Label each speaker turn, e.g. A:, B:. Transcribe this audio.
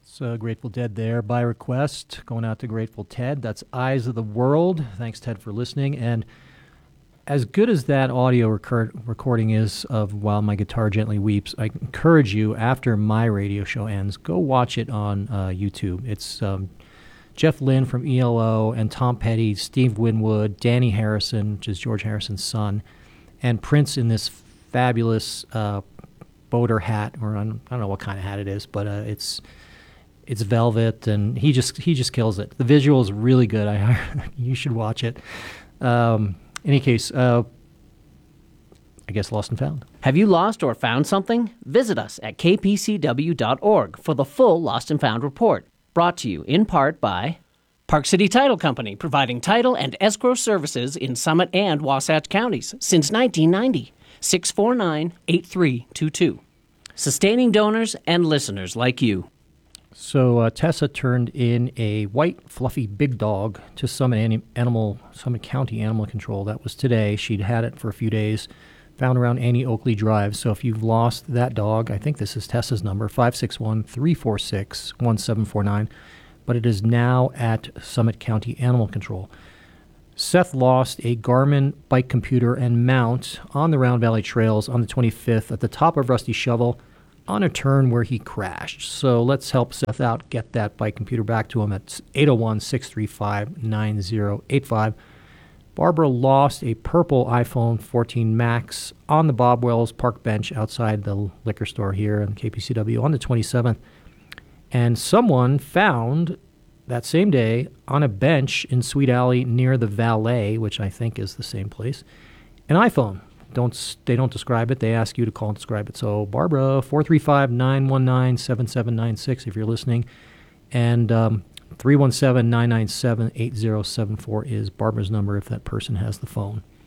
A: Grateful Dead there by request. Going out to Grateful Ted. That's Eyes of the World. Thanks, Ted, for listening. And as good as that audio recording is of While My Guitar Gently Weeps, I encourage you, after my radio show ends, go watch it on YouTube. It's Jeff Lynne from ELO and Tom Petty, Steve Winwood, Danny Harrison, which is George Harrison's son, and Prince in this fabulous boater hat, or I don't know what kind of hat it is, but it's velvet, and he just kills it. The visual is really good. You should watch it. Any case, I guess Lost and Found.
B: Have you lost or found something? Visit us at kpcw.org for the full Lost and Found report. Brought to you in part by Park City Title Company, providing title and escrow services in Summit and Wasatch counties since 1990. 649-8322. Sustaining donors and listeners like you.
A: So Tessa turned in a white, fluffy big dog to Summit County Animal Control. That was today. She'd had it for a few days, found around Annie Oakley Drive. So if you've lost that dog, I think this is Tessa's number, 561-346-1749. But it is now at Summit County Animal Control. Seth lost a Garmin bike computer and mount on the Round Valley Trails on the 25th at the top of Rusty Shovel, on a turn where he crashed. So let's help Seth out, get that bike computer back to him at 801-635-9085. Barbara lost a purple iPhone 14 Max on the Bob Wells park bench outside the liquor store here in KPCW on the 27th. And someone found that same day on a bench in Sweet Alley near the Valet, which I think is the same place, an iPhone. They don't describe it. They ask you to call and describe it. So Barbara, 435-919-7796 if you're listening. And 317-997-8074 is Barbara's number if that person has the phone.